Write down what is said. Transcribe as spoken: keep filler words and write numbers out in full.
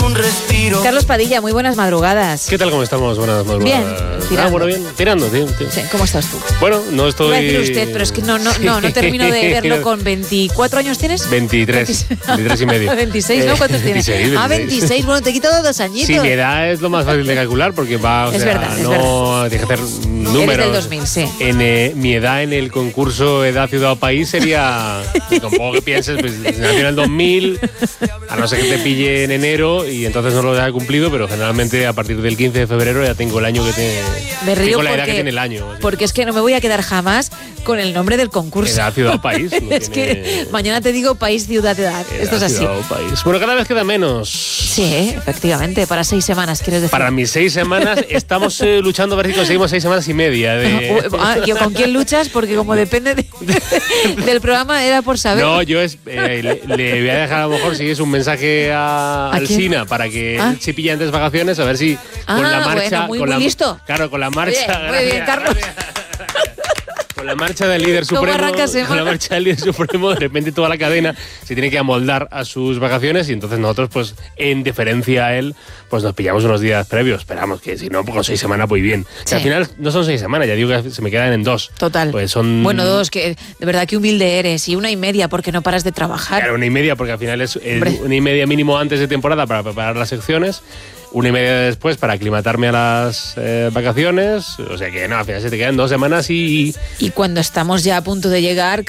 un respiro. Carlos Padilla, muy buenas madrugadas. ¿Qué tal? ¿Cómo estamos? Buenas madrugadas. Bien, tirando. Ah, bueno, bien. Tirando, tío. tío. Sí, ¿cómo estás tú? Bueno, no estoy... Iba a decir usted, pero es que no, no, no, no termino de verlo con veinticuatro años, ¿tienes? veintitrés. veintitrés y medio. veintiséis, ¿no? ¿Cuántos tienes? veintiséis, Ah, veintiséis. Bueno, te he quitado dos añitos. Sí, mi edad es lo más fácil de calcular porque va, o Es sea, verdad, es no tienes que hacer números. Eres del dos mil, sí. En eh, mi edad en el concurso Edad, Ciudad o País sería... Pues, tampoco que pienses, pues nació en el dos mil, a no ser que te pille en enero y entonces no lo haya cumplido, pero generalmente a partir del quince de febrero ya tengo el año que tiene... Me río tengo la edad porque, que tiene el año. Así. Porque es que no me voy a quedar jamás con el nombre del concurso. Edad, Ciudad o País. No es tiene... que mañana te digo país, ciudad, edad. Edad, Esto es así. Ciudad o País. Bueno, cada vez queda menos. Sí, efectivamente, para seis semanas, ¿quieres decir? Para mis seis semanas estamos eh, luchando a ver si conseguimos seis semanas y media. De... Ah, ¿con quién luchas? Porque como depende de, del programa, era por saber. No, yo es, eh, le, le voy a dejar a lo mejor si es un mensaje a, ¿A al quién? Sina para que Ah. él se pille antes vacaciones, a ver si Ah, con la marcha... bueno, muy, con muy la, listo. Claro, con la marcha... Muy bien, muy bien, Carlos. Con la marcha del líder ¿Cómo supremo, arranca semana? con la marcha del líder supremo, de repente toda la cadena se tiene que amoldar a sus vacaciones y entonces nosotros, pues, en deferencia a él, pues nos pillamos unos días previos. Esperamos que si no, pues con seis semanas voy bien. Sí. Que al final no son seis semanas, ya digo que se me quedan en dos. Total. Pues son... Bueno, dos, que de verdad que humilde eres. Y una y media, porque no paras de trabajar. Claro, una y media, porque al final es eh, Hombre. una y media mínimo antes de temporada para preparar las secciones, una y media después para aclimatarme a las eh, vacaciones. O sea que no, al final se te quedan dos semanas y... Y cuando estamos ya a punto de llegar,